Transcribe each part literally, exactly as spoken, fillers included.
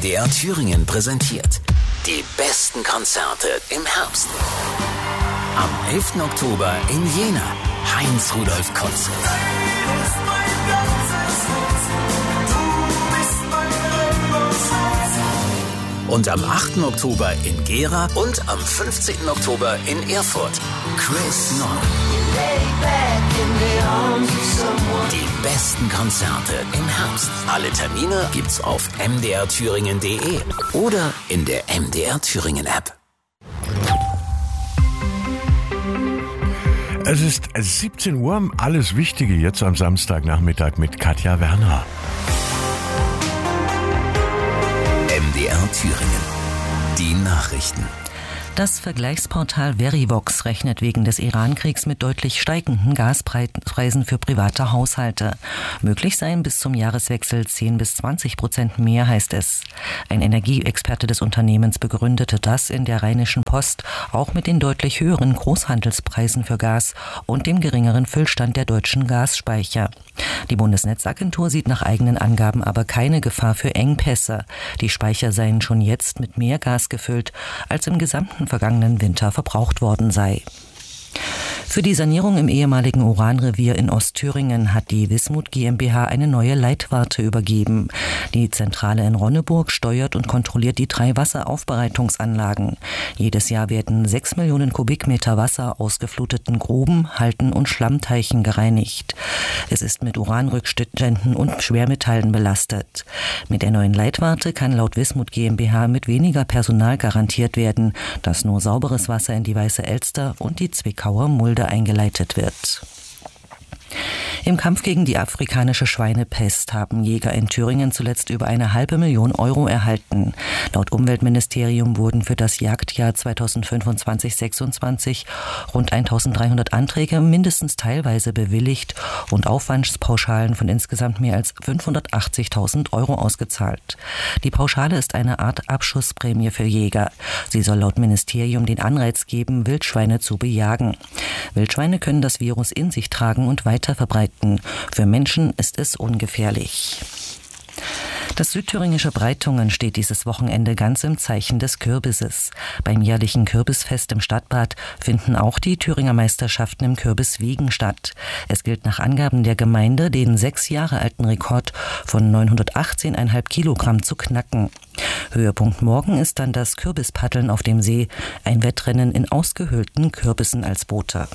D R Thüringen präsentiert die besten Konzerte im Herbst. Am elften Oktober in Jena, Heinz-Rudolf Kunze. Und am achten Oktober in Gera und am fünfzehnten Oktober in Erfurt, Chris Nord. Die besten Konzerte im Herbst. Alle Termine gibt's auf m d r thüringen punkt d e oder in der M D R Thüringen App. Es ist siebzehn Uhr, alles Wichtige jetzt am Samstagnachmittag mit Katja Werner. M D R Thüringen. Die Nachrichten. Das Vergleichsportal Verivox rechnet wegen des Iran-Kriegs mit deutlich steigenden Gaspreisen für private Haushalte. Möglich seien bis zum Jahreswechsel zehn bis zwanzig Prozent mehr, heißt es. Ein Energieexperte des Unternehmens begründete das in der Rheinischen Post auch mit den deutlich höheren Großhandelspreisen für Gas und dem geringeren Füllstand der deutschen Gasspeicher. Die Bundesnetzagentur sieht nach eigenen Angaben aber keine Gefahr für Engpässe. Die Speicher seien schon jetzt mit mehr Gas gefüllt, als im gesamten vergangenen Winter verbraucht worden sei. Für die Sanierung im ehemaligen Uranrevier in Ostthüringen hat die Wismut GmbH eine neue Leitwarte übergeben. Die Zentrale in Ronneburg steuert und kontrolliert die drei Wasseraufbereitungsanlagen. Jedes Jahr werden sechs Millionen Kubikmeter Wasser aus gefluteten Gruben, Halten und Schlammteichen gereinigt. Es ist mit Uranrückständen und Schwermetallen belastet. Mit der neuen Leitwarte kann laut Wismut GmbH mit weniger Personal garantiert werden, dass nur sauberes Wasser in die Weiße Elster und die Zwickauer Mulde eingeleitet wird. Im Kampf gegen die afrikanische Schweinepest haben Jäger in Thüringen zuletzt über eine halbe Million Euro erhalten. Laut Umweltministerium wurden für das Jagdjahr zweitausendfünfundzwanzig sechsundzwanzig rund eintausenddreihundert Anträge mindestens teilweise bewilligt und Aufwandspauschalen von insgesamt mehr als fünfhundertachtzigtausend Euro ausgezahlt. Die Pauschale ist eine Art Abschussprämie für Jäger. Sie soll laut Ministerium den Anreiz geben, Wildschweine zu bejagen. Wildschweine können das Virus in sich tragen und weiter verbreiten. Für Menschen ist es ungefährlich. Das südthüringische Breitungen steht dieses Wochenende ganz im Zeichen des Kürbisses. Beim jährlichen Kürbisfest im Stadtbad finden auch die Thüringer Meisterschaften im Kürbiswiegen statt. Es gilt nach Angaben der Gemeinde, den sechs Jahre alten Rekord von neunhundertachtzehn Komma fünf Kilogramm zu knacken. Höhepunkt morgen ist dann das Kürbispaddeln auf dem See, ein Wettrennen in ausgehöhlten Kürbissen als Boote.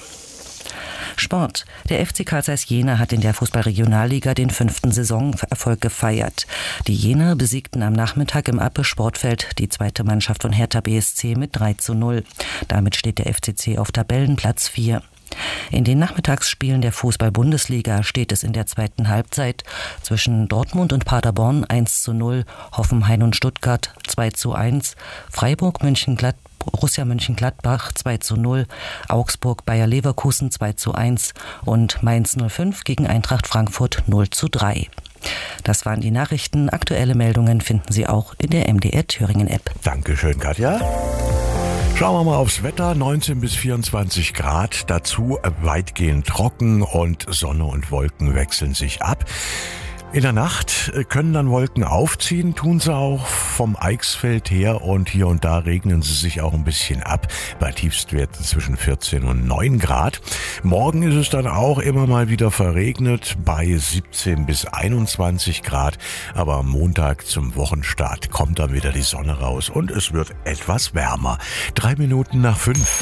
Sport. Der F C Carl Zeiss Jena hat in der Fußball-Regionalliga den fünften Saisonerfolg gefeiert. Die Jener besiegten am Nachmittag im Appe-Sportfeld die zweite Mannschaft von Hertha B S C mit drei zu null. Damit steht der F C C auf Tabellenplatz vier. In den Nachmittagsspielen der Fußball-Bundesliga steht es in der zweiten Halbzeit zwischen Dortmund und Paderborn eins zu null, Hoffenheim und Stuttgart zwei zu eins, Freiburg Mönchengladbach Borussia Mönchengladbach zwei zu null, Augsburg Bayer Leverkusen zwei zu eins und Mainz null fünf gegen Eintracht Frankfurt null zu drei. Das waren die Nachrichten. Aktuelle Meldungen finden Sie auch in der M D R Thüringen App. Dankeschön, Katja. Schauen wir mal aufs Wetter. neunzehn bis vierundzwanzig Grad. Dazu weitgehend trocken und Sonne und Wolken wechseln sich ab. In der Nacht können dann Wolken aufziehen, tun sie auch vom Eichsfeld her und hier und da regnen sie sich auch ein bisschen ab, bei Tiefstwerten zwischen vierzehn und neun Grad. Morgen ist es dann auch immer mal wieder verregnet bei siebzehn bis einundzwanzig Grad, aber am Montag zum Wochenstart kommt dann wieder die Sonne raus und es wird etwas wärmer. Drei Minuten nach fünf.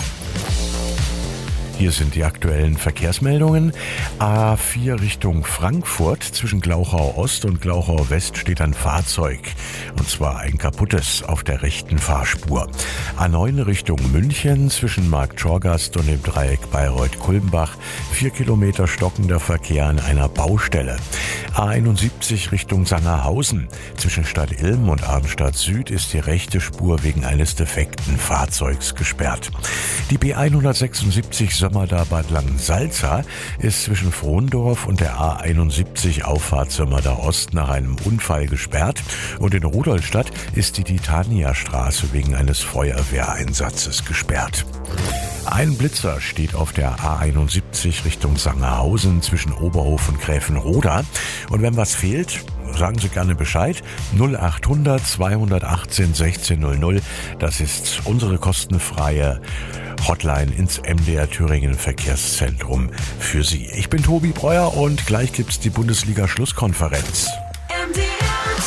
Hier sind die aktuellen Verkehrsmeldungen. A vier Richtung Frankfurt. Zwischen Glauchau Ost und Glauchau West steht ein Fahrzeug. Und zwar ein kaputtes auf der rechten Fahrspur. A neun Richtung München. Zwischen Marktschorgast und dem Dreieck Bayreuth-Kulmbach. Vier Kilometer stockender Verkehr an einer Baustelle. A einundsiebzig Richtung Sangerhausen. Zwischen Stadt Ilm und Arnstadt Süd ist die rechte Spur wegen eines defekten Fahrzeugs gesperrt. Die B hundertsechsundsiebzig Sömmerda Bad Langensalza ist zwischen Frohndorf und der A einundsiebzig Auffahrt Sömmerda Ost nach einem Unfall gesperrt und in Rudolstadt ist die Titania-Straße wegen eines Feuerwehreinsatzes gesperrt. Ein Blitzer steht auf der A einundsiebzig Richtung Sangerhausen zwischen Oberhof und Gräfenroda. Und wenn was fehlt, sagen Sie gerne Bescheid. null achthundert zweihundertachtzehn sechzehnhundert. Das ist unsere kostenfreie Hotline ins M D R Thüringen Verkehrszentrum für Sie. Ich bin Tobi Breuer und gleich gibt's die Bundesliga-Schlusskonferenz. M D R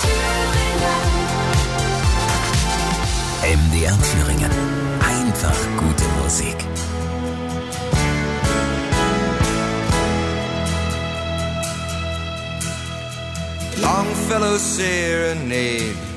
Thüringen. M D R Thüringen. Einfach gute Musik. Longfellow Serenade